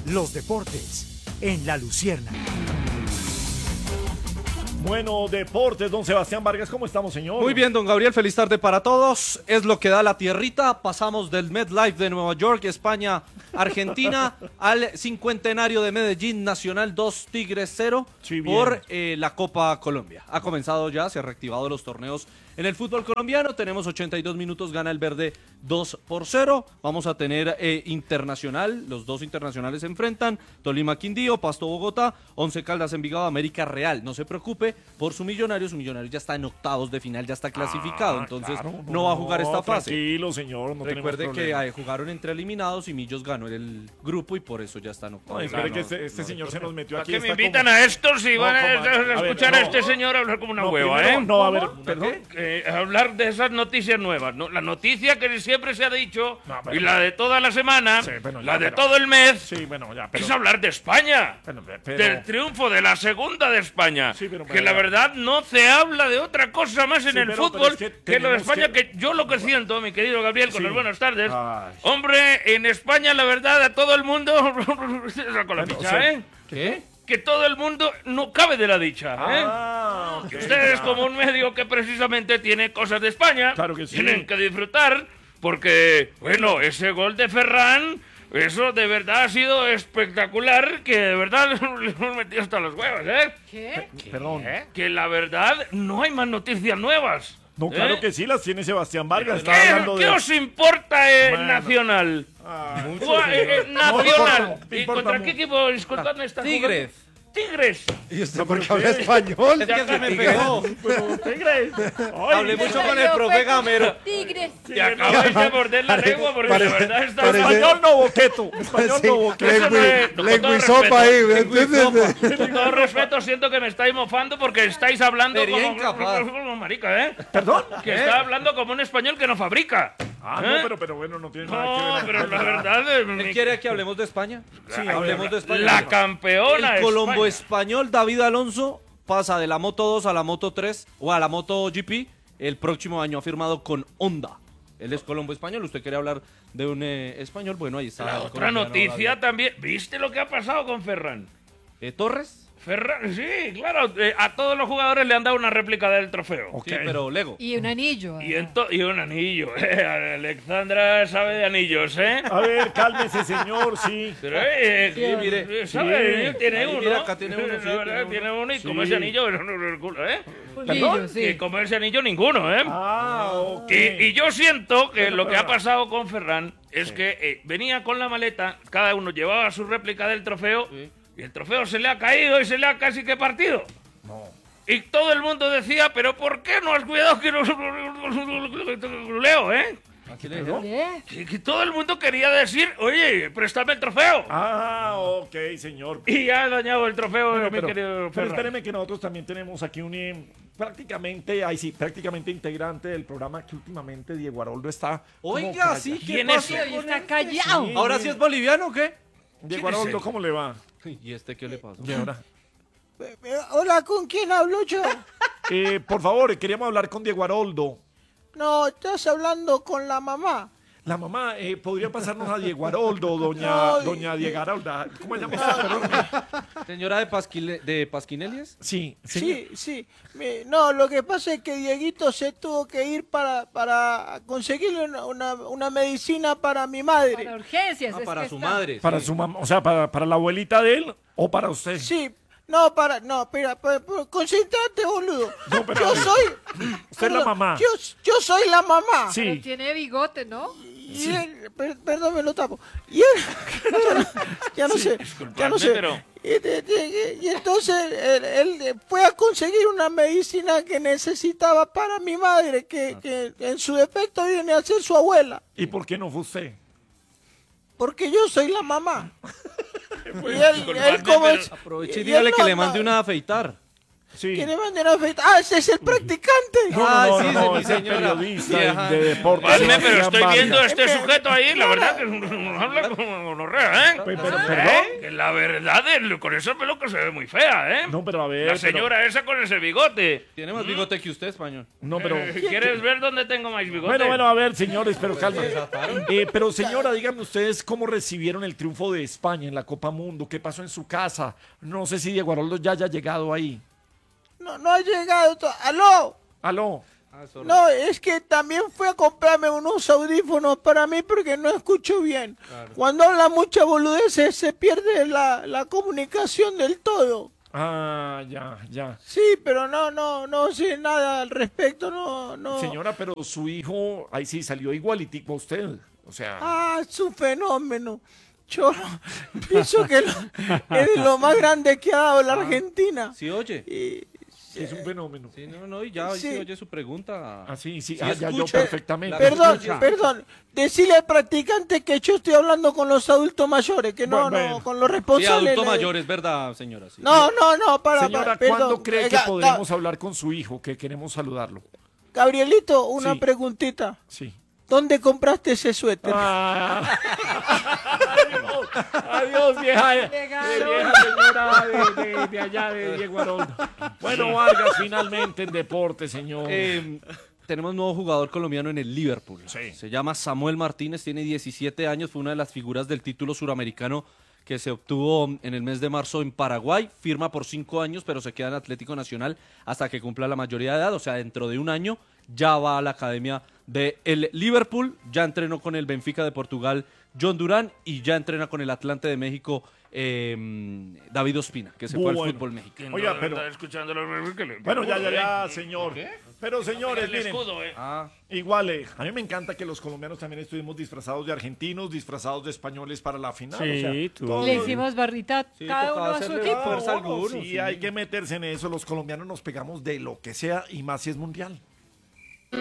los deportes en La Luciérnaga. Bueno, deportes, don Sebastián Vargas, ¿cómo estamos, señor? Muy bien, don Gabriel, feliz tarde para todos. Es lo que da la tierrita. Pasamos del MetLife de Nueva York, España, Argentina, al cincuentenario de Medellín, Nacional 2, Tigres 0, Sí, por la Copa Colombia. Ha comenzado ya, se han reactivado los torneos en el fútbol colombiano. Tenemos 82 minutos, gana el verde 2-0. Vamos a tener internacional, los dos internacionales se enfrentan, Tolima Quindío, Pasto Bogotá, Once Caldas Envigado, América Real. No se preocupe por su Millonario ya está en octavos de final, ya está clasificado, entonces claro, no va a jugar esta fase. Tranquilo, señor, no Recuerde tenemos que problema. jugaron entre eliminados y Millos ganó el grupo y por eso ya está en No, octavos. espere que este señor se nos metió ¿Para aquí. qué me está invitan como- a estos si No, van ¿cómo? a escuchar a no. este señor hablar como una No, hueva, primero, eh? no, a ver, perdón. Hablar de esas noticias nuevas, ¿no? La noticia que siempre se ha dicho, No, pero- y la de toda la semana, Sí, bueno, ya, la de pero- todo el mes, Sí, bueno, ya, pero... es hablar de España. pero- Del triunfo de la segunda de España. Sí, pero- que la verdad no se habla de otra cosa más en Sí, el pero fútbol es que que lo de tenemos España, que- que yo lo que siento, mi querido Gabriel, con Sí. las buenas tardes. Ay. Hombre, en España la verdad a todo el mundo... Saco la Bueno, ficha, sí. ¿eh? ¿Qué? Que todo el mundo no cabe de la dicha, ¿eh? Ah, ok, Que ustedes, ya. como un medio que precisamente tiene cosas de España, Claro que sí. tienen que disfrutar, porque, bueno, ese gol de Ferran, eso de verdad ha sido espectacular, que de verdad le hemos metido hasta los huevos, ¿eh? ¿Qué? Perdón. Que la verdad no hay más noticias nuevas. No, claro ¿eh? que sí, las tiene Sebastián Vargas. Está hablando ¿Qué de... os importa, Bueno. Nacional? Ay, Nacional. me ¿Y importa contra mu- qué equipo disculpadme está Tigres. jugando? Tigres. ¿Y usted por qué habla español? Es que me pegó. Pero, Tigres. Ay, Hablé mucho con el profe Gamero. Tigres. Te acabáis de morder la lengua porque la verdad está... Español no boqueto. Español no boqueto. Eso no es- con todo Lengüisopa respeto. ahí. Con todo respeto, siento que me estáis mofando porque estáis hablando Sería como, incapaz. como marica, ¿eh? ¿Perdón? Que está hablando como un español que no fabrica. Ah, ¿eh? no, pero bueno, no tiene nada que No, ver. pero la verdad... ¿Él quiere que hablemos de España? Sí, hablemos de España. La campeona El Colombo España. español David Alonso pasa de la Moto 2 a la Moto 3 o a la Moto GP. El próximo año ha firmado con Honda. Él es Colombo español. ¿Usted quiere hablar de un español? Bueno, ahí está. La el otra colombiano noticia David. también. ¿Viste lo que ha pasado con Ferran? ¿Torres? Ferran, sí, claro. A todos los jugadores le han dado una réplica del trofeo. Ok. Sí, pero Lego. Y un anillo. Y un anillo. Alexandra sabe de anillos, ¿eh? A ver, cálmese, señor, sí. Pero, Sí, mire. ¿sabe? Tiene Ahí, uno. mira, acá tiene uno, La sí, verdad, tiene uno y como Sí. ese anillo, el culo, ¿eh? Anillo, sí. Y como ese anillo, ninguno, ¿eh? Ah, ok. Y yo siento que Pero, lo que pero- ha pasado con Ferran es que venía con la maleta, cada uno llevaba su réplica del trofeo y el trofeo se le ha caído y se le ha casi que partido. Y todo el mundo decía, pero ¿por qué no has cuidado que no leo, eh? ¿Qué? Que todo el mundo quería decir, oye, préstame el trofeo. Ah, ok, señor. Y ha dañado el trofeo, Bueno, mi querido pero Ferran. espéreme que nosotros también tenemos aquí un prácticamente integrante del programa que últimamente Diego Aroldo está. como Oiga, callado. sí, ¿qué ¿Quién es? pasó? Sí, está callado. Sí. ¿Ahora sí es boliviano o qué? Diego ¿Quién es Aroldo, él? ¿cómo le va? ¿Y este qué le pasó? Y ahora. Hola, ¿con quién hablo yo? Por favor, queríamos hablar con Diego Aroldo. No, estás hablando con la mamá. La mamá, ¿podría pasarnos a Diego Aroldo, No, doña Diego Aroldo? ¿Cómo se llama usted? Perdón. ¿Señora de Pasquinelias? Sí, Sí, sí. No, lo que pasa es que Dieguito se tuvo que ir para conseguirle una medicina para mi Para madre. urgencias. Ah, es para que su está. madre. Para sí. su mamá, o sea, para la abuelita de él o para usted. Sí. No, espera, concentrate, boludo. No, pero yo a ver. soy... Usted es la mamá. Yo soy la mamá. Sí. Pero tiene bigote, ¿no? Y él, perdón, me lo tapo. Y él, ya no sé, ya no sé. pero- Y entonces él fue a conseguir una medicina que necesitaba para mi madre, que en su defecto viene a ser su abuela, ¿Y por qué no fue usted? porque yo soy la mamá. Y disculpadme, él como pero- es... Aproveche y y dígale él que no- le mande una a afeitar. Sí. Que le manden a afeitar. Ah, ese es el practicante. Ah, sí, es el señora. periodista Vieja. de deportes. Padme, pero Sebastián estoy Vargas. viendo a este sujeto ahí, la verdad que nos habla como gonorrea, ¿eh? Pero, perdón. Que la verdad, con esa peluca se ve muy fea, ¿eh? No, pero a ver. La señora esa con ese bigote. Tiene más bigote que usted, español. No, pero. ¿Quieres ver dónde tengo más bigote? Bueno, a ver, señores, pero calma. Pero señora, díganme ustedes cómo recibieron el triunfo de España en la Copa Mundo. ¿Qué pasó en su casa? No sé si Diego Aroldo ya haya llegado ahí. No ha llegado. ¡Aló! Aló. No, es que también fue a comprarme unos audífonos para mí porque no escucho bien. Cuando habla mucha boludeces se pierde la comunicación del todo. Ah, ya. Sí, pero no sé nada al respecto, no. Señora, pero su hijo, ahí sí salió igualitico a usted. O sea. Ah, es un fenómeno. Yo pienso que es de lo más grande que ha dado la Argentina. Sí, oye. Y- Es un fenómeno. Sí, no, y ya Sí. sí oye su pregunta. Ah, sí. Sí, Ya yo escucha. perfectamente. Perdón, decirle al practicante que yo estoy hablando con los adultos mayores, que Bueno. con los Sí, responsables. adulto mayor, es verdad, señora. Sí. No, Señora, perdón. ¿cuándo cree que Oiga, podremos hablar con su hijo? Que queremos salarlo. Gabrielito, una Sí. preguntita. Sí. ¿Dónde compraste ese suéter? Ah. Adiós, vieja. Legal. Vieja señora de allá de Diego Aroldo. Bueno, Vargas, finalmente en deporte, señor. Tenemos nuevo jugador colombiano en el Liverpool. Sí. Se llama Samuel Martínez, tiene 17 años, fue una de las figuras del título suramericano que se obtuvo en el mes de marzo en Paraguay. Firma por 5 años, pero se queda en Atlético Nacional hasta que cumpla la mayoría de edad, o sea, dentro de un año ya va a la academia del Liverpool, ya entrenó con el Benfica de Portugal John Durán y ya entrena con el Atlante de México David Ospina, que se fue al Bueno. fútbol mexicano. Oiga, pero- Está escuchando Bueno, ya, señor. Pero, señores, El miren. escudo, Igual, a mí me encanta que los colombianos también estuvimos disfrazados de argentinos, disfrazados de españoles para la final. Sí, o sea, tú. todos Le los- hicimos barrita Sí, cada tocaba uno a su hacerle equipo. fuerza a Bueno, algunos, sí, sí. hay que meterse en eso. Los colombianos nos pegamos de lo que sea y más si es mundial.